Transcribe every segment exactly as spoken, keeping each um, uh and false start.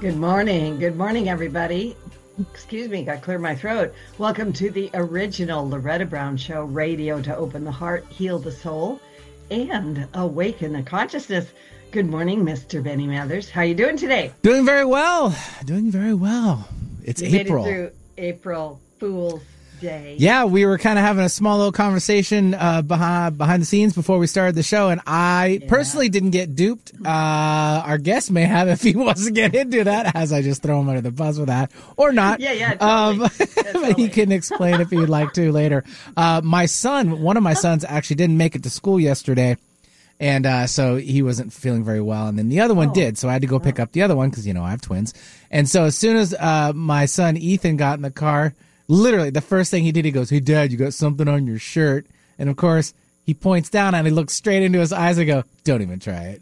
Good morning. Good morning, everybody. Excuse me, got to clear my throat. Welcome to the original Loretta Brown Show, radio to open the heart, heal the soul, and awaken the consciousness. Good morning, Mister Benny Mathers. How you doing today? Doing very well. Doing very well. It's you April. Made it through April Fool's Day. Yeah, we were kind of having a small little conversation uh, behind behind the scenes before we started the show, and I yeah. personally didn't get duped. Uh, our guest may have if he wants to get into that, as I just throw him under the bus with that, or not. Yeah, yeah, totally. Um, yeah, totally. But he can explain if he'd like to later. Uh, my son, one of my sons, actually didn't make it to school yesterday. And uh, so he wasn't feeling very well. And then the other one oh. did. So I had to go pick up the other one because, you know, I have twins. And so as soon as uh, my son Ethan got in the car, literally the first thing he did, he goes, "Hey, Dad, you got something on your shirt?" And, of course, he points down and he looks straight into his eyes and go, "Don't even try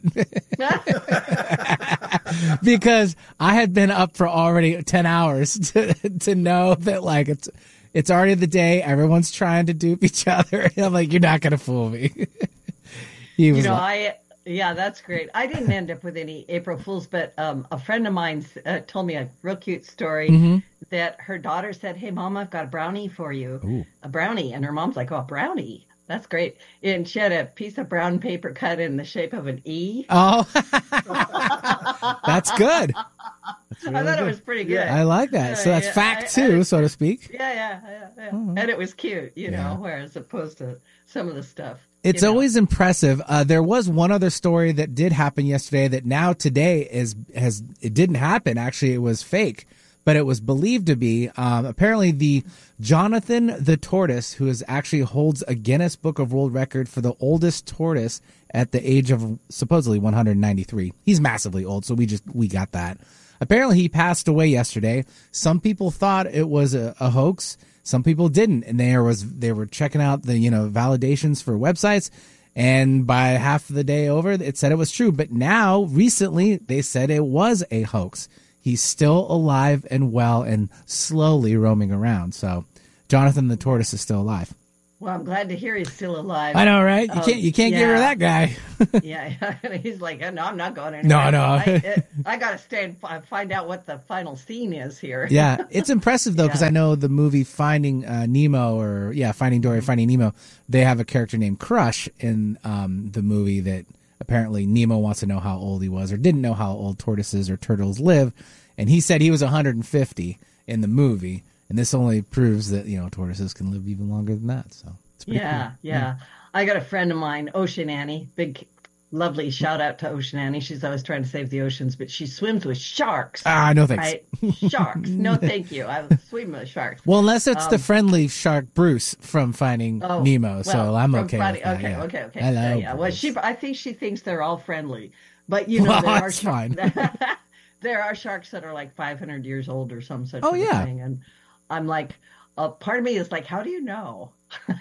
it." Because I had been up for already ten hours to, to know that, like, it's it's already the day. Everyone's trying to dupe each other. And I'm like, you're not going to fool me. You know, like, I, yeah, that's great. I didn't end up with any April Fools, but um, a friend of mine uh, told me a real cute story mm-hmm. that her daughter said, "Hey, Mom, I've got a brownie for you, Ooh. a brownie." And her mom's like, "Oh, a brownie? That's great." And she had a piece of brown paper cut in the shape of an E. Oh, that's good. That's really I thought good. It was pretty good. I like that. So that's yeah, fact I, two, I, so to speak. Yeah, yeah, yeah. yeah. Oh. And it was cute, you yeah. know, whereas opposed to some of the stuff. It's you know. always impressive. Uh, there was one other story that did happen yesterday that now today is has it didn't happen. Actually, it was fake, but it was believed to be. Um, apparently, the Jonathan the tortoise, who is actually holds a Guinness Book of World Record for the oldest tortoise at the age of supposedly one hundred ninety-three. He's massively old, so we just we got that. Apparently, he passed away yesterday. Some people thought it was a, a hoax. Some people didn't, and there was they were checking out the you know validations for websites, and by half the day over, it said it was true. But now, recently, they said it was a hoax. He's still alive and well, and slowly roaming around. So, Jonathan the tortoise is still alive. Well, I'm glad to hear he's still alive. I know, right? You um, can't you can't yeah. get rid of that guy. yeah, he's like, no, I'm not going anywhere. No, no. I, I got to stay and f- find out what the final scene is here. Yeah, it's impressive, though, because yeah. I know the movie Finding uh, Nemo, or, yeah, Finding Dory, Finding Nemo, they have a character named Crush in um, the movie that apparently Nemo wants to know how old he was, or didn't know how old tortoises or turtles live, and he said he was one hundred fifty in the movie. And this only proves that, you know, tortoises can live even longer than that. So it's pretty yeah, cool. yeah, yeah. I got a friend of mine, Ocean Annie, big, lovely shout out to Ocean Annie. She's always trying to save the oceans, but she swims with sharks. Ah, no thanks. Right? Sharks. No, thank you. I swim with sharks. Well, unless it's um, the friendly shark Bruce from Finding oh, Nemo. Well, so I'm okay Friday, with that. Okay, yeah. okay, okay. Hello, yeah, yeah. Well, she, I think she thinks they're all friendly. But, you know, well, there that's are fine. there are sharks that are like five hundred years old or some such oh, yeah. thing. And I'm like, uh, part of me is like, how do you know?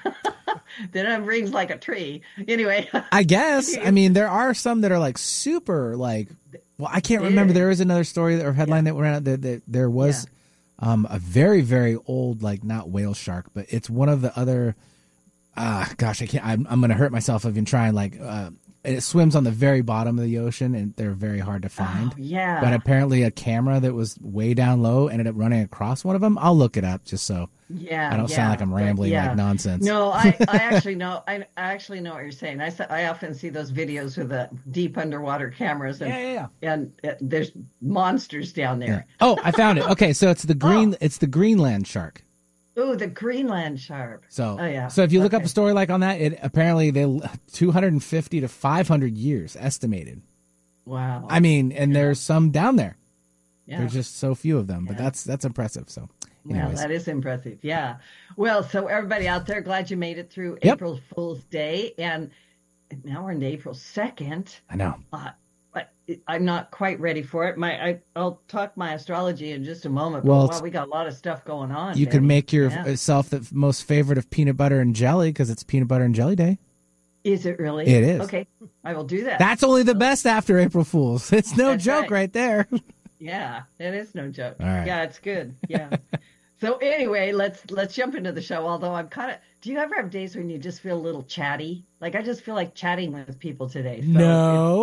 Then it rings like a tree. Anyway. I guess. I mean, there are some that are like super like, well, I can't remember. There is another story or headline yeah. that ran out that, that there was yeah. um, a very, very old, like not whale shark, but it's one of the other, ah, uh, gosh, I can't, I'm, I'm going to hurt myself if I'm trying like, uh, it swims on the very bottom of the ocean, and they're very hard to find. Oh, yeah. But apparently a camera that was way down low ended up running across one of them. I'll look it up just so yeah, I don't yeah, sound like I'm rambling yeah. like nonsense. No, I, I actually know. I, I actually know what you're saying. I, I often see those videos with the deep underwater cameras, and yeah, yeah, yeah. and uh, there's monsters down there. Yeah. Oh, I found it. Okay, so it's the green. Oh. It's the Greenland shark. Oh, the Greenland shark. So, oh, yeah. So if you look okay. up a story like on that, it apparently they two hundred fifty to five hundred years estimated. Wow. I mean, and yeah. there's some down there. Yeah. There's just so few of them, yeah. but that's that's impressive. So, yeah, that is impressive. Yeah. Well, so everybody out there, glad you made it through yep. April Fool's Day, and now we're into April second. I know. Uh, I'm not quite ready for it. My, I, I'll talk my astrology in just a moment. Well, but wow, we got a lot of stuff going on. You Benny. can make yeah. yourself the most favorite of peanut butter and jelly because it's peanut butter and jelly day. Is it really? It is. Okay, I will do that. That's only the best after April Fool's. It's no That's joke right. right there. Yeah, it is no joke. All right. Yeah, it's good. Yeah. So anyway, let's let's jump into the show. Although I'm kind of, do you ever have days when you just feel a little chatty? Like I just feel like chatting with people today. So no.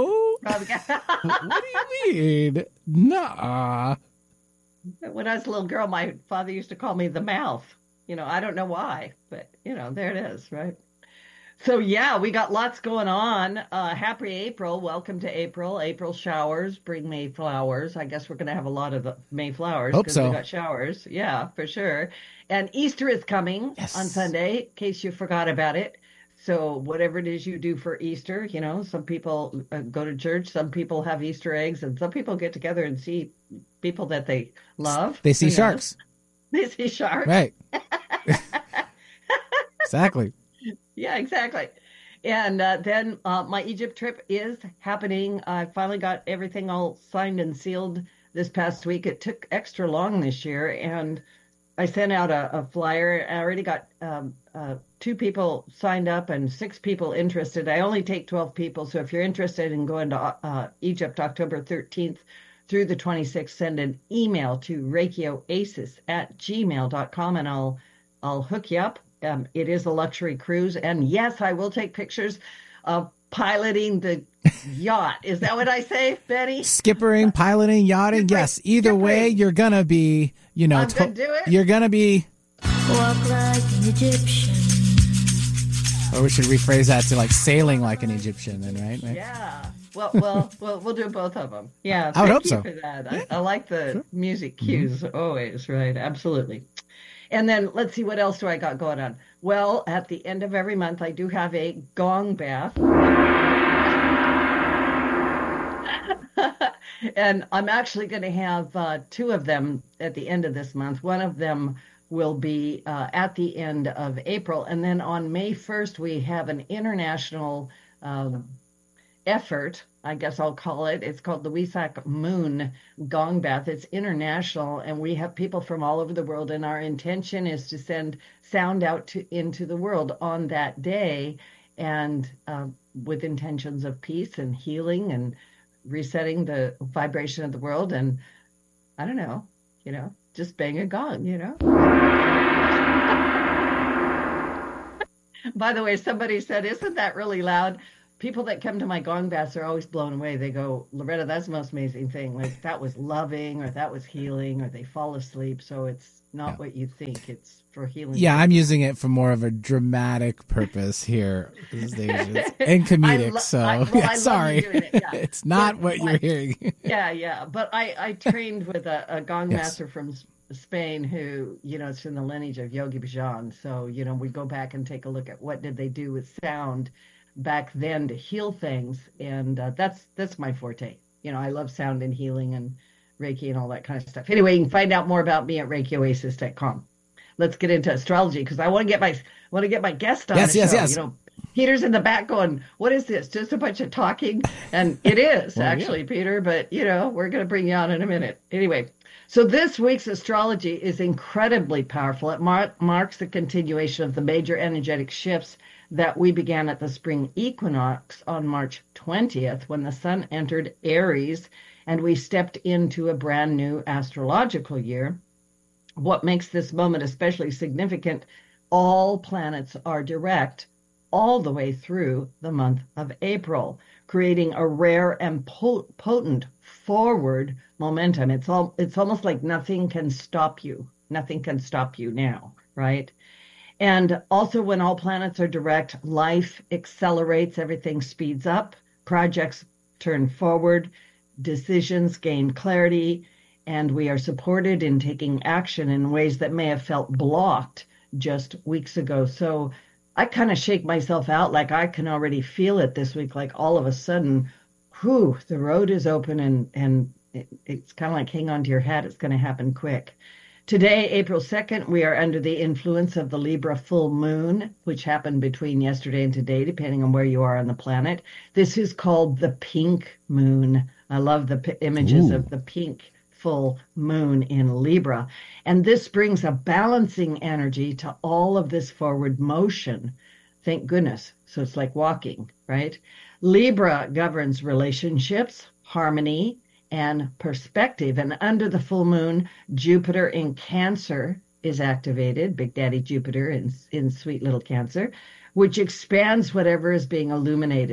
probably got. What do you mean? Nah. When I was a little girl, my father used to call me the mouth. You know, I don't know why, but, you know, there it is, right? So, yeah, we got lots going on. Uh, happy April. Welcome to April. April showers bring May flowers. I guess we're going to have a lot of the May flowers Hope because so. we got showers. Yeah, for sure. And Easter is coming Yes. on Sunday, in case you forgot about it. So whatever it is you do for Easter, you know, some people uh, go to church, some people have Easter eggs, and some people get together and see people that they love. They see Who knows? sharks. They see sharks. Right. Exactly. Yeah, exactly. And uh, then uh, my Egypt trip is happening. I finally got everything all signed and sealed this past week. It took extra long this year, and I sent out a, a flyer. I already got um, uh, two people signed up and six people interested. I only take twelve people, so if you're interested in going to uh, Egypt October thirteenth through the twenty-sixth, send an email to reikioasis at gmail dot com, and I'll I'll hook you up. Um, it is a luxury cruise, and yes, I will take pictures of piloting the yacht. Is that what I say, Betty? Skippering, piloting, yachting. Skippering, Yes. Either skippering. way, you're gonna be, you know, I'm gonna do it. you're gonna be. Walk like an Egyptian. Or we should rephrase that to like sailing like an Egyptian, then, right? right? Yeah. Well, well, well, we'll do both of them. Yeah. I would thank hope you so. For that. Yeah, I, I like the sure. music cues always, right? Absolutely. And then let's see, what else do I got going on? Well, at the end of every month, I do have a gong bath. And I'm actually going to have uh, two of them at the end of this month. One of them will be uh, at the end of April. And then on May first, we have an international um, effort, I guess I'll call it. It's called the Wesak Moon Gong Bath. It's international, and we have people from all over the world, and our intention is to send sound out to, into the world on that day, and uh, with intentions of peace and healing and resetting the vibration of the world. And I don't know, you know, just bang a gong, you know. By the way, somebody said, isn't that really loud? People that come to my gong baths are always blown away. They go, Loretta, that's the most amazing thing. Like, that was loving, or that was healing, or they fall asleep. So it's not Yeah. what you think. It's for healing. Yeah, I'm using it for more of a dramatic purpose here these days, and comedic. lo- so I- well, yeah, I love sorry, you doing it, yeah. it's not But what why- you're hearing. Yeah, yeah. But I, I trained with a, a gong Yes. master from S- Spain who, you know, it's in the lineage of Yogi Bhajan. So, you know, we go back and take a look at what did they do with sound back then to heal things. And uh, that's that's my forte. You know, I love sound and healing and Reiki and all that kind of stuff. Anyway, you can find out more about me at reiki oasis dot com. Let's get into astrology, because I want to get my want to get my guest on Yes, the yes, show. yes. You know, Peter's in the back going, what is this? Just a bunch of talking? And it is, Well, actually, Peter, but, you know, we're going to bring you on in a minute. Anyway, so this week's astrology is incredibly powerful. It mar- marks the continuation of the major energetic shifts that we began at the spring equinox on March twentieth, when the sun entered Aries and we stepped into a brand new astrological year. What makes this moment especially significant, all planets are direct all the way through the month of April, creating a rare and po- potent forward momentum. It's all it's almost like nothing can stop you. Nothing can stop you now, right? And also, when all planets are direct, life accelerates, everything speeds up, projects turn forward, decisions gain clarity, and we are supported in taking action in ways that may have felt blocked just weeks ago. So I kind of shake myself out, like I can already feel it this week, like all of a sudden, whew, the road is open, and, and it, it's kind of like hang on to your hat. It's going to happen quick. Today, April second, we are under the influence of the Libra full moon, which happened between yesterday and today, depending on where you are on the planet. This is called the pink moon. I love the p- images Ooh. of the pink full moon in Libra. And this brings a balancing energy to all of this forward motion. Thank goodness. So it's like walking, right? Libra governs relationships, harmony, and perspective. And under the full moon, Jupiter in Cancer is activated, Big Daddy Jupiter in, in sweet little Cancer, which expands whatever is being illuminated.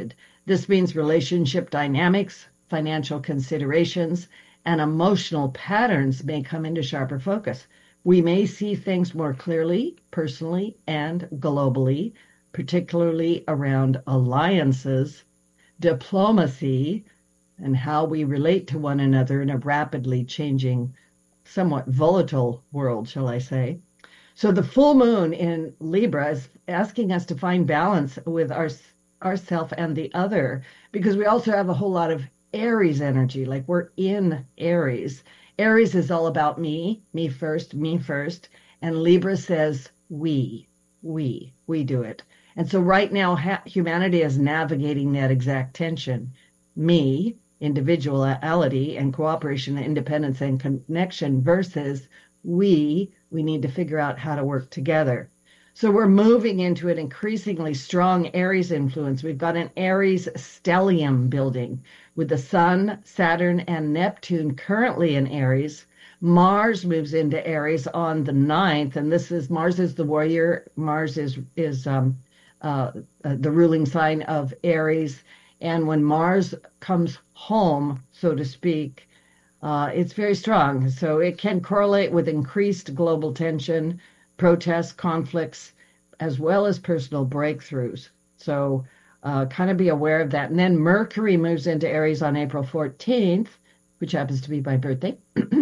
This means relationship dynamics, financial considerations, and emotional patterns may come into sharper focus. We may see things more clearly, personally, and globally, particularly around alliances, diplomacy, and how we relate to one another in a rapidly changing, somewhat volatile world, shall I say. So the full moon in Libra is asking us to find balance with our ourself and the other, because we also have a whole lot of Aries energy, like we're in Aries. Aries is all about me, me first, me first. And Libra says we, we, we do it. And so right now, ha- humanity is navigating that exact tension. Me, individuality and cooperation, independence and connection versus we, we need to figure out how to work together. So we're moving into an increasingly strong Aries influence. We've got an Aries stellium building with the Sun, Saturn, and Neptune currently in Aries. Mars moves into Aries on the ninth, and this is Mars is the warrior. Mars is is um, uh, uh, the ruling sign of Aries. And when Mars comes home, so to speak, uh, it's very strong. So it can correlate with increased global tension, protests, conflicts, as well as personal breakthroughs. So uh, kind of be aware of that. And then Mercury moves into Aries on April fourteenth, which happens to be my birthday.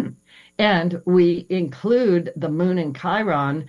And we include the moon in Chiron.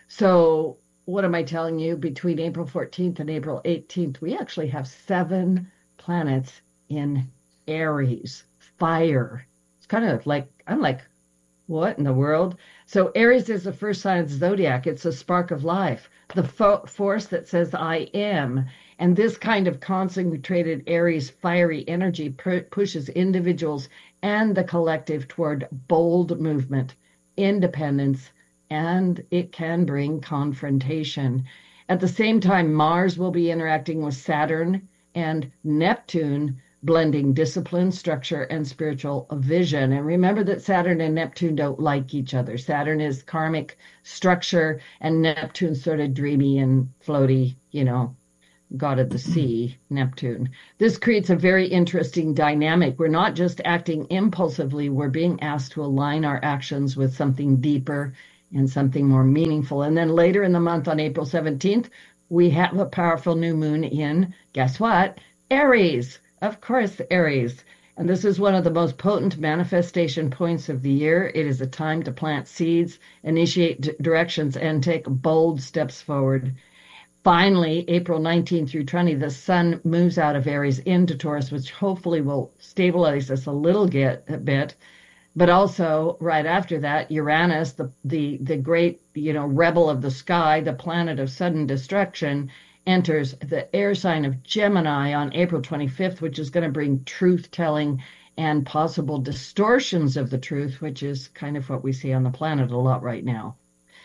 So what am I telling you? Between April fourteenth and April eighteenth, we actually have seven planets in Aries, fire. It's kind of like, I'm like, what in the world? So Aries is the first sign of the zodiac. It's a spark of life, the fo- force that says I am. And this kind of concentrated Aries fiery energy pr- pushes individuals and the collective toward bold movement, independence, and it can bring confrontation. At the same time, Mars will be interacting with Saturn and Neptune, blending discipline, structure, and spiritual vision. And remember that Saturn and Neptune don't like each other. Saturn is karmic structure, and Neptune's sort of dreamy and floaty, you know, god of the sea, Neptune. This creates a very interesting dynamic. We're not just acting impulsively, we're being asked to align our actions with something deeper and something more meaningful. And then later in the month, on April seventeenth, we have a powerful new moon in, guess what? Aries. Of course, Aries. And this is one of the most potent manifestation points of the year. It is a time to plant seeds, initiate d- directions, and take bold steps forward. Finally, April nineteenth through twentieth, the sun moves out of Aries into Taurus, which hopefully will stabilize us a little get, a bit. But also, right after that, Uranus, the, the, the great, you know, rebel of the sky, the planet of sudden destruction, enters the air sign of Gemini on April twenty-fifth, which is going to bring truth-telling and possible distortions of the truth, which is kind of what we see on the planet a lot right now.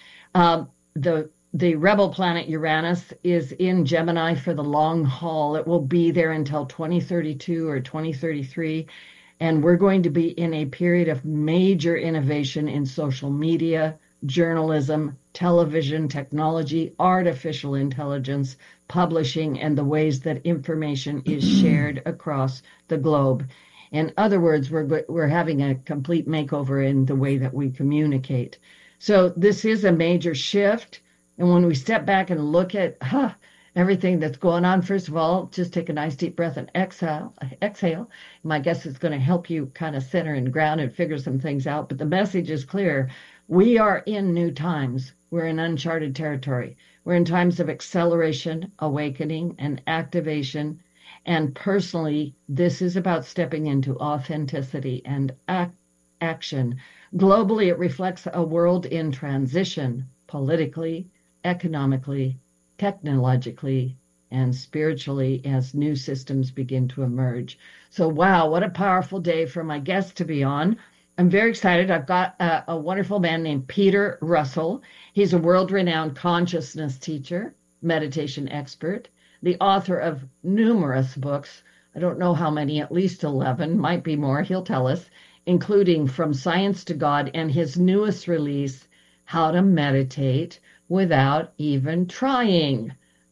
Um, the The rebel planet Uranus is in Gemini for the long haul. It will be there until twenty thirty-two or twenty thirty-three. And we're going to be in a period of major innovation in social media, journalism, television, technology, artificial intelligence, publishing, and the ways that information is shared across the globe. In other words, we're we're having a complete makeover in the way that we communicate. So this is a major shift. And when we step back and look at huh, everything that's going on, first of all, just take a nice deep breath and exhale. Exhale. My guess is going to help you kind of center and ground and figure some things out. But the message is clear. We are in new times. We're in uncharted territory. We're in times of acceleration, awakening, and activation. And personally, this is about stepping into authenticity and ac- action. Globally, it reflects a world in transition, politically, economically, technologically, and spiritually as new systems begin to emerge. So, wow, what a powerful day for my guest to be on. I'm very excited. I've got a, a wonderful man named Peter Russell. He's a world-renowned consciousness teacher, meditation expert, the author of numerous books. I don't know how many, at least eleven, might be more, he'll tell us, including From Science to God and his newest release, How to Meditate Without Even Trying.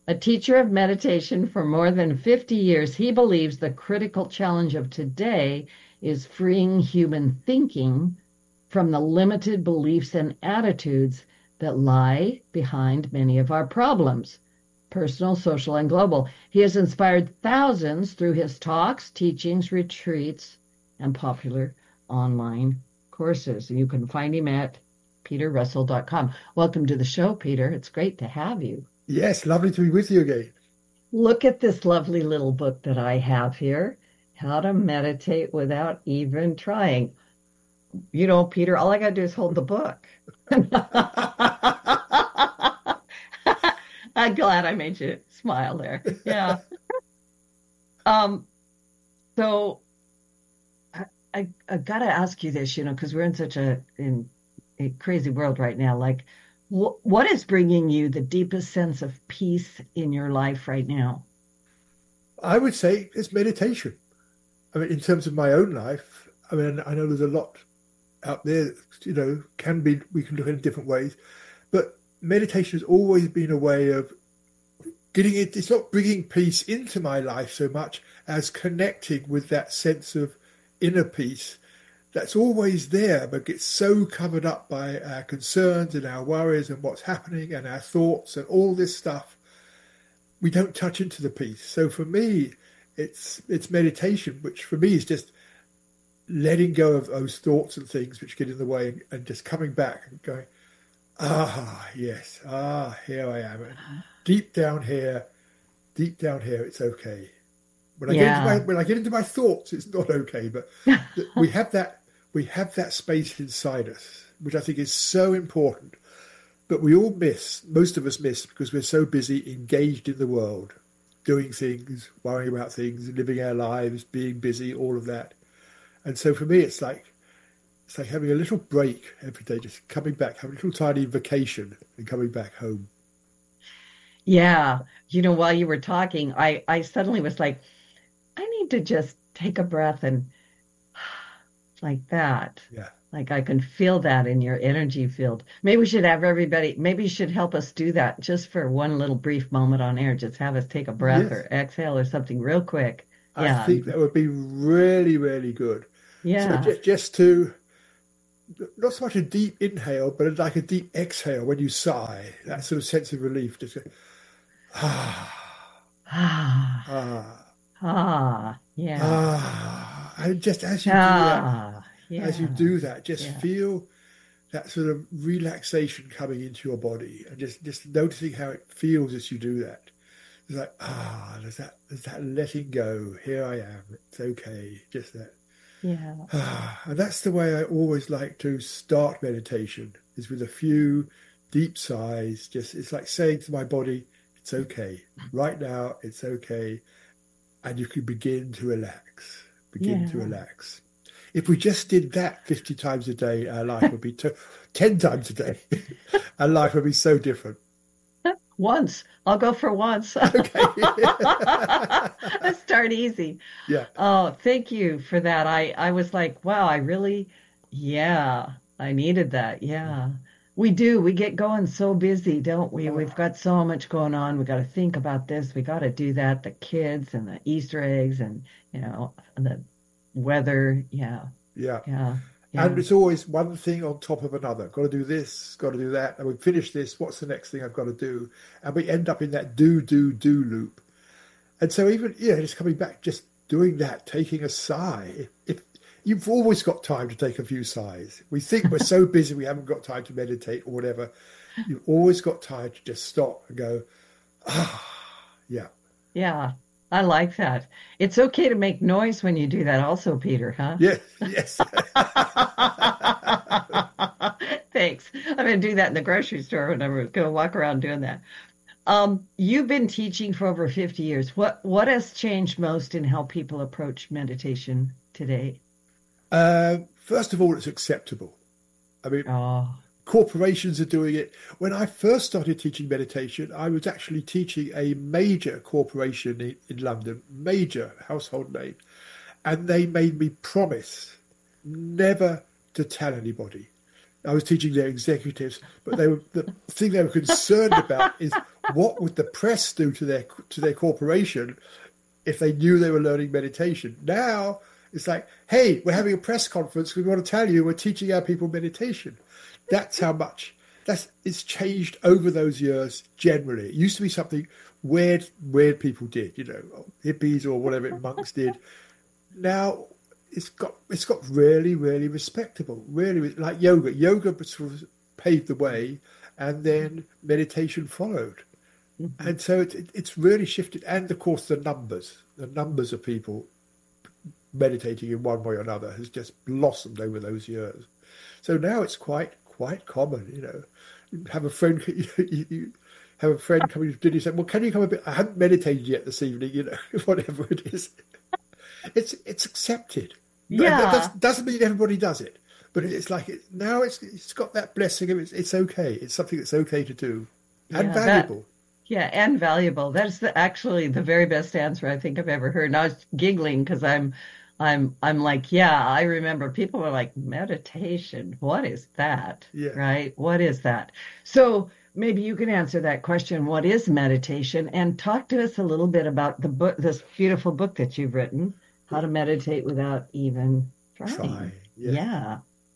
A teacher of meditation for more than fifty years, he believes the critical challenge of today is freeing human thinking from the limited beliefs and attitudes that lie behind many of our problems, personal, social, and global. He has inspired thousands through his talks, teachings, retreats, and popular online courses. You can find him at peter russell dot com. Welcome to the show, Peter. It's great to have you. Yes, lovely to be with you again. Look at this lovely little book that I have here, How to Meditate Without Even Trying. You know, Peter, all I got to do is hold the book. I'm glad I made you smile there. Yeah. um. So I, I, I got to ask you this, you know, because we're in such a, in a crazy world right now. Like, wh- what is bringing you the deepest sense of peace in your life right now? I would say it's meditation. I mean, in terms of my own life, I mean, I know there's a lot out there that, you know, can be, we can look at it in different ways, but meditation has always been a way of getting it. It's not bringing peace into my life so much as connecting with that sense of inner peace that's always there, but gets so covered up by our concerns and our worries and what's happening and our thoughts and all this stuff. We don't touch into the peace. So for me, it's it's meditation, which for me is just letting go of those thoughts and things which get in the way, and, and just coming back and going, ah, yes, ah, here I am. And deep down here, deep down here, it's okay. When I Yeah. get into my when I get into my thoughts, it's not okay. But th- we have that we have that space inside us, which I think is so important. But we all miss, most of us miss, because we're so busy engaged in the world, doing things, worrying about things, living our lives, being busy, all of that. And so for me, it's like it's like having a little break every day, just coming back, having a little tiny vacation and coming back home. Yeah. You know, while you were talking, I, I suddenly was like, I need to just take a breath and like that. Yeah. Like I can feel that in your energy field. Maybe we should have everybody, maybe you should help us do that just for one little brief moment on air. Just have us take a breath Yes. or exhale or something real quick. I Yeah. think that would be really, really good. So Yeah. just, just to, not so much a deep inhale, but like a deep exhale when you sigh, that sort of sense of relief. Just go, ah, Ah, ah, ah, yeah. ah. And just as you do that, Ah, as you yeah. do that, just Yeah. feel that sort of relaxation coming into your body, and just, just noticing how it feels as you do that. It's like, ah, there's that, there's that letting go. Here I am. It's okay. Just that. Yeah. Ah, and that's the way I always like to start meditation, is with a few deep sighs. Just, it's like saying to my body, it's okay. Right now, it's okay. And you can begin to relax, begin to Yeah. relax. If we just did that fifty times a day, our life would be to, ten times a day. Our life would be so different. Once. I'll go for once. Okay. Let's start easy. Yeah. Oh, thank you for that. I, I was like, wow, I really, yeah, I needed that. Yeah. We do. We get going so busy, don't we? We've got so much going on. We got to think about this. We got to do that. The kids and the Easter eggs and, you know, the weather. Yeah. Yeah. Yeah. Yeah. And it's always one thing on top of another. Got to do this, got to do that. And we finish this. What's the next thing I've got to do? And we end up in that do, do, do loop. And so even, yeah, just coming back, just doing that, taking a sigh. If, you've always got time to take a few sighs. We think we're so busy we haven't got time to meditate or whatever. You've always got time to just stop and go, ah, yeah. Yeah. I like that. It's okay to make noise when you do that also, Peter, huh? Yes, yes. Thanks. I'm going to do that in the grocery store when I'm going to walk around doing that. Um, you've been teaching for over fifty years. What what has changed most in how people approach meditation today? Uh, first of all, it's acceptable. I mean, Oh, corporations are doing it. When I first started teaching meditation, I was actually teaching a major corporation in, in London, major household name, and they made me promise never to tell anybody. I was teaching their executives, but they were the thing they were concerned about is what would the press do to their to their corporation if they knew they were learning meditation. Now it's like, hey, we're having a press conference. We want to tell you we're teaching our people meditation. That's how much that's it's changed over those years. Generally, it used to be something weird, weird people did, you know, hippies or whatever monks did. Now it's got it's got really, really respectable. Really, like yoga. Yoga sort of paved the way, and then meditation followed. Mm-hmm. And so it, it, it's really shifted. And of course, the numbers, the numbers of people meditating in one way or another has just blossomed over those years. So now it's quite quite common. You know, you have a friend, you, you have a friend coming to dinner. You say, "Well, can you come a bit? I haven't meditated yet this evening." You know, whatever it is, it's it's accepted. Yeah, that doesn't, doesn't mean everybody does it, but it's like it, now it's it's got that blessing of it's it's okay. It's something that's okay to do and yeah, valuable. That, yeah, and valuable. That's the, actually the very best answer I think I've ever heard. And I was giggling because I'm, I'm, I'm like, yeah, I remember people were like, meditation. What is that? Yeah. Right. What is that? So maybe you can answer that question. What is meditation? And talk to us a little bit about the book, this beautiful book that you've written, How to Meditate Without Even Trying. Try, yeah. yeah.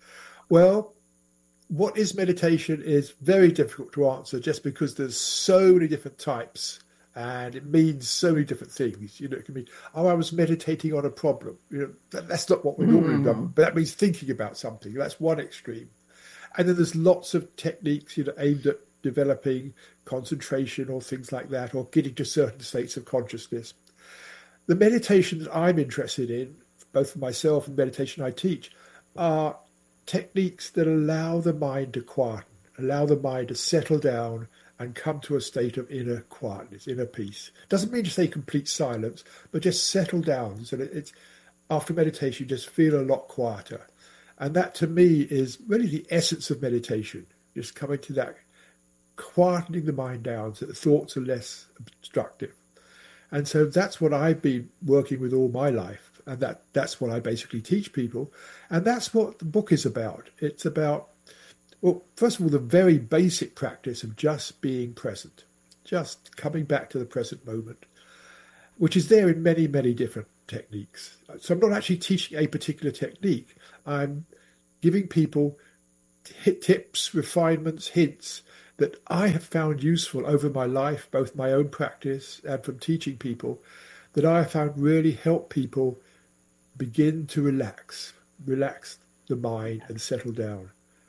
Well, what is meditation is very difficult to answer just because there's so many different types and it means so many different things. You know, it can mean, oh, I was meditating on a problem. You know, that, that's not what we normally Mm. do, but that means thinking about something. That's one extreme. And then there's lots of techniques, you know, aimed at developing concentration or things like that, or getting to certain states of consciousness. The meditation that I'm interested in, both for myself and meditation I teach, are techniques that allow the mind to quieten, allow the mind to settle down and come to a state of inner quietness, inner peace. Doesn't mean to say complete silence, but just settle down so that it's after meditation you just feel a lot quieter. And that to me is really the essence of meditation, just coming to that, quietening the mind down so that thoughts are less obstructive. And so that's what I've been working with all my life. And that, that's what I basically teach people. And that's what the book is about. It's about, well, first of all, the very basic practice of just being present, just coming back to the present moment, which is there in many, many different techniques. So I'm not actually teaching a particular technique. I'm giving people t- tips, refinements, hints that I have found useful over my life, both my own practice and from teaching people, that I have found really help people begin to relax, relax the mind and settle down.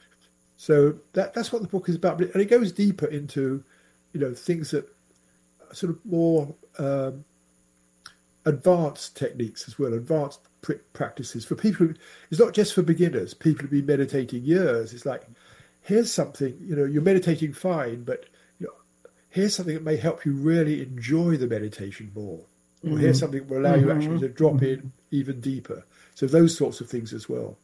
So that that's what the book is about. And it goes deeper into, you know, things that are sort of more um, advanced techniques as well, advanced pr- practices for people. Who, it's not just for beginners, people who've been meditating years. It's like, here's something, you know, you're meditating fine, but you know, here's something that may help you really enjoy the meditation more. Or mm-hmm. here's something that will allow mm-hmm. you actually to drop mm-hmm. in even deeper. So those sorts of things as well.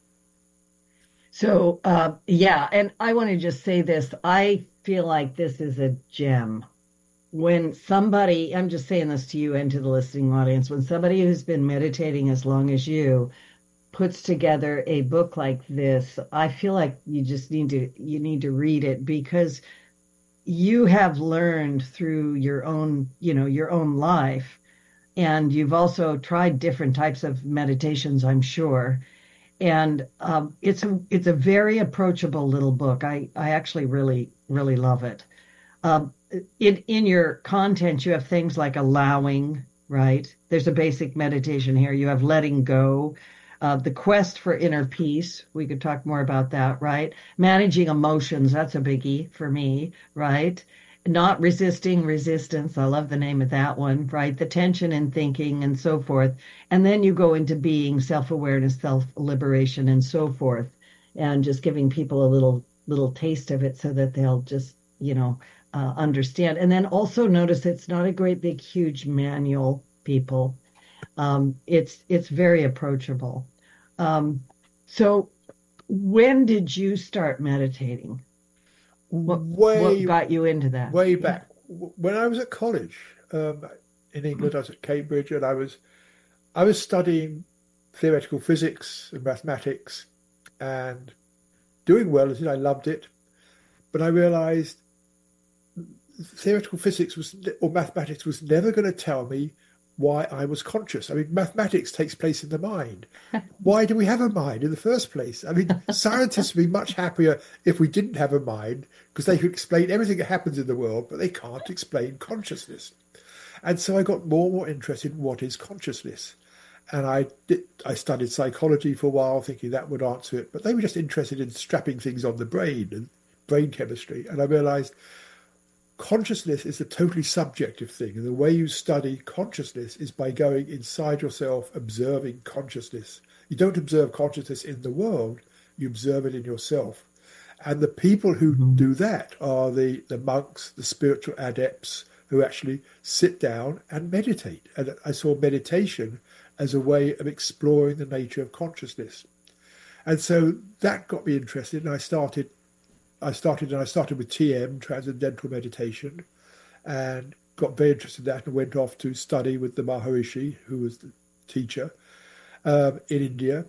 So, uh, yeah, and I want to just say this. I feel like this is a gem. When somebody, I'm just saying this to you and to the listening audience, when somebody who's been meditating as long as you puts together a book like this, I feel like you just need to, you need to read it, because you have learned through your own, you know, your own life. And you've also tried different types of meditations, I'm sure. And um, it's a it's a very approachable little book. I, I actually really, really love it. Um, in, in your content, you have things like allowing, right? There's a basic meditation here. You have letting go, uh, the quest for inner peace. We could talk more about that, right? Managing emotions. That's a biggie for me, right? Not resisting resistance. I love the name of that one, right? The tension in thinking and so forth. And then you go into being, self-awareness, self-liberation, and so forth, and just giving people a little little taste of it so that they'll just, you know, uh, understand. And then also notice it's not a great big huge manual, people. Um, it's it's very approachable. Um, so when did you start meditating? What, way, what got you into that? Way back. Yeah. When I was at college um, in England, I was at Cambridge, and I was I was studying theoretical physics and mathematics, and doing well. I loved it. But I realized theoretical physics was or mathematics was never going to tell me why I was conscious. I mean, mathematics takes place in the mind. Why do we have a mind in the first place? I mean, scientists would be much happier if we didn't have a mind because they could explain everything that happens in the world, but they can't explain consciousness. And so I got more and more interested in what is consciousness. And I did, I studied psychology for a while, thinking that would answer it. But they were just interested in strapping things on the brain and brain chemistry. And I realized consciousness is a totally subjective thing. And the way you study consciousness is by going inside yourself, observing consciousness. You don't observe consciousness in the world, you observe it in yourself. And the people who mm-hmm. do that are the, the monks, the spiritual adepts, who actually sit down and meditate. And I saw meditation as a way of exploring the nature of consciousness. And so that got me interested, and I started I started and I started with T M, Transcendental Meditation, and got very interested in that and went off to study with the Maharishi, who was the teacher, um, in India,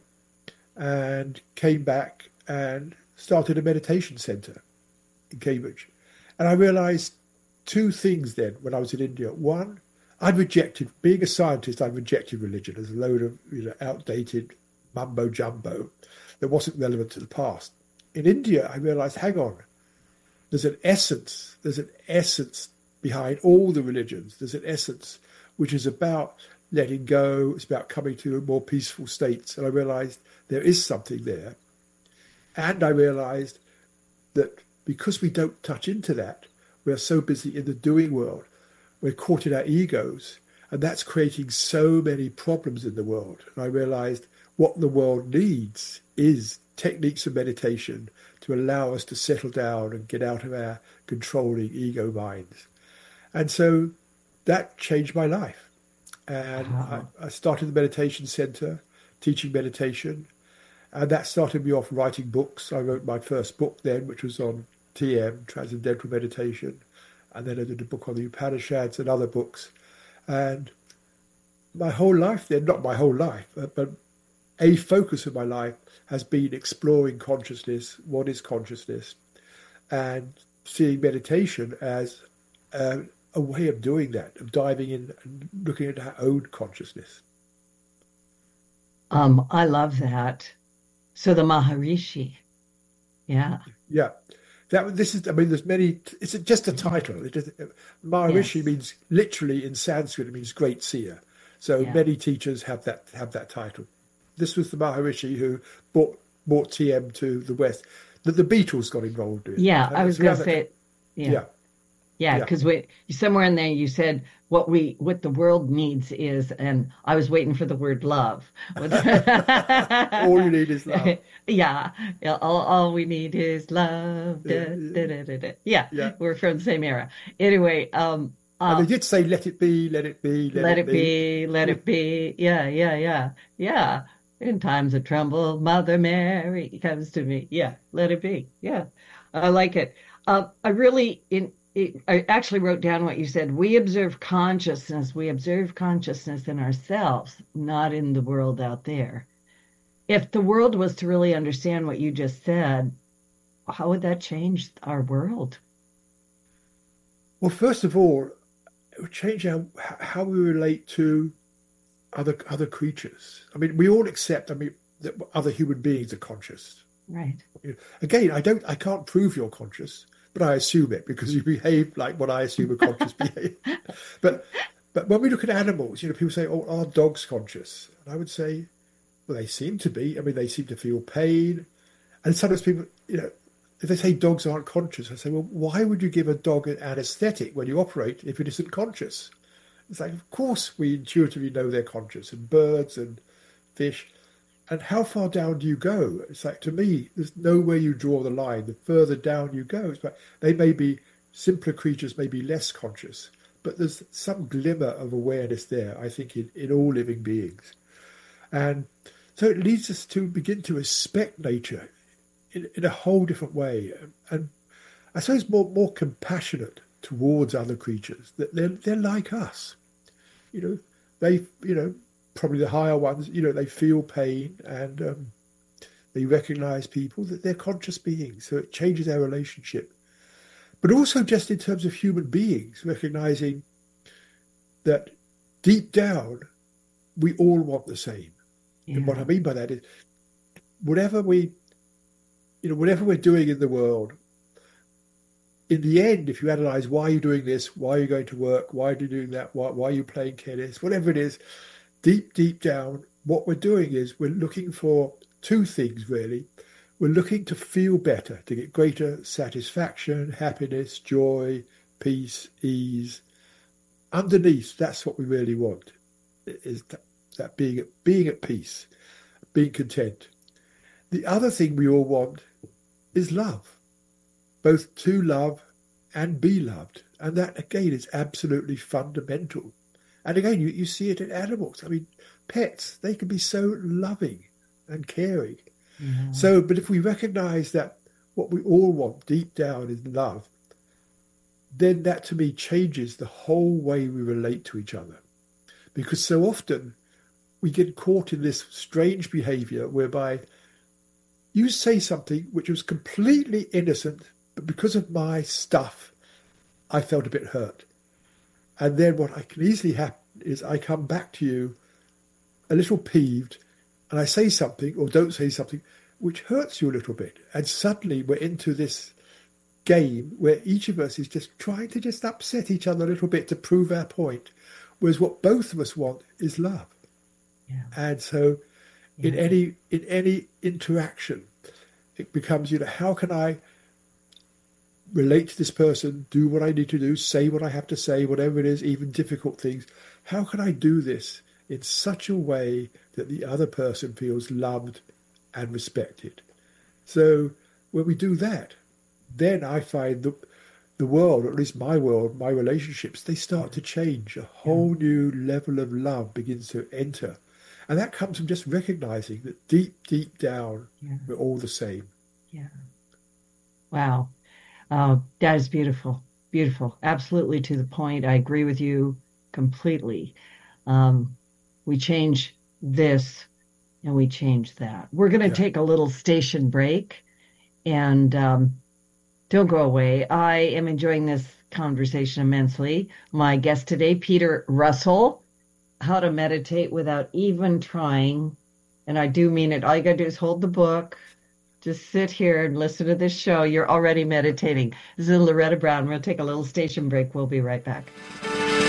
and came back and started a meditation center in Cambridge. And I realized two things then when I was in India. One, I'd rejected, being a scientist, I'd rejected religion as a load of you know outdated mumbo jumbo that wasn't relevant to the past. In India, I realized, hang on, there's an essence, there's an essence behind all the religions. There's an essence which is about letting go, it's about coming to more peaceful states. And I realized there is something there. And I realized that because we don't touch into that, we're so busy in the doing world, we're caught in our egos, and that's creating so many problems in the world. And I realized what the world needs is techniques of meditation to allow us to settle down and get out of our controlling ego minds. And so that changed my life. And wow. I, I started the meditation center, teaching meditation. And that started me off writing books. I wrote my first book then, which was on T M, Transcendental Meditation. And then I did a book on the Upanishads and other books. And my whole life then, not my whole life, but, but a focus of my life has been exploring consciousness, what is consciousness, and seeing meditation as a, a way of doing that, of diving in and looking at our own consciousness. Um, I love that. So the Maharishi, yeah. Yeah. That, this is, I mean, there's many, it's just a title. It is, Maharishi yes. means, literally in Sanskrit, it means great seer. So yeah. many teachers have that have that title. This was the Maharishi who brought, brought T M to the West, that the Beatles got involved in. Yeah, and I was going to say, yeah. Yeah. Yeah, because yeah. we somewhere in there you said what we what the world needs is, and I was waiting for the word love. All you need is love. Yeah, yeah all, all we need is love. Da, da, da, da, da. Yeah, yeah, we're from the same era. Anyway, um, um, and they did say, "Let it be, let it be, let, let it, it be, be, let it be." Yeah, yeah, yeah, yeah. In times of trouble, Mother Mary comes to me. Yeah, let it be. Yeah, I like it. Uh, I really in. It, I actually wrote down what you said. We observe consciousness. We observe consciousness in ourselves, not in the world out there. If the world was to really understand what you just said, how would that change our world? Well, first of all, it would change how, how we relate to other other creatures. I mean, we all accept, I mean, that other human beings are conscious. Right. Again, I don't, I can't prove you're conscious. But I assume it because you behave like what I assume a conscious behavior. But but when we look at animals, you know, people say, "Oh, are dogs conscious?" And I would say, well, they seem to be. I mean, they seem to feel pain. And sometimes people, you know, if they say dogs aren't conscious, I say, well, why would you give a dog an anesthetic when you operate if it isn't conscious? It's like, of course, we intuitively know they're conscious, and birds and fish. And how far down do you go? It's like, to me, there's nowhere you draw the line. The further down you go, it's like they may be, simpler creatures may be less conscious, but there's some glimmer of awareness there, I think, in, in all living beings. And so it leads us to begin to respect nature in, in a whole different way. And I suppose more, more compassionate towards other creatures, that they're, they're like us. You know, they, you know, probably the higher ones, you know, they feel pain and um, They recognize people that they're conscious beings, so it changes our relationship. But also just in terms of human beings, recognizing that deep down, we all want the same. Yeah. And what I mean by that is, whatever we, you know, whatever we're doing in the world, in the end, if you analyze why you're doing this, why you're going to work, why are you doing that, why, why are you playing tennis, whatever it is, deep, deep down, what we're doing is we're looking for two things, really. We're looking to feel better, to get greater satisfaction, happiness, joy, peace, ease. Underneath, that's what we really want, is that, that being, at, being at peace, being content. The other thing we all want is love, both to love and be loved. And that, again, is absolutely fundamental. And again, you, you see it in animals. I mean, pets, they can be so loving and caring. Mm-hmm. So, but if we recognize that what we all want deep down is love, then that to me changes the whole way we relate to each other. Because so often we get caught in this strange behavior whereby you say something which was completely innocent, but because of my stuff, I felt a bit hurt. And then what I can easily happen is I come back to you a little peeved, and I say something or don't say something which hurts you a little bit. And suddenly we're into this game where each of us is just trying to just upset each other a little bit to prove our point. Whereas what both of us want is love. Yeah. And so yeah. in any in any interaction, it becomes, you know, how can I relate to this person, do what I need to do, say what I have to say, whatever it is, even difficult things. How can I do this in such a way that the other person feels loved and respected? So when we do that, then I find the, the world, or at least my world, my relationships, they start to change. A whole yeah. new level of love begins to enter. And that comes from just recognizing that deep, deep down, yeah. we're all the same. Yeah. Wow. Oh, that is beautiful. Beautiful. Absolutely to the point. I agree with you completely. Um, we change this and we change that. We're going to yeah. take a little station break, and um, don't go away. I am enjoying this conversation immensely. My guest today, Peter Russell, How to Meditate Without Even Trying. And I do mean it. All you got to do is hold the book. Just sit here and listen to this show. You're already meditating. This is Loretta Brown. We'll take a little station break. We'll be right back.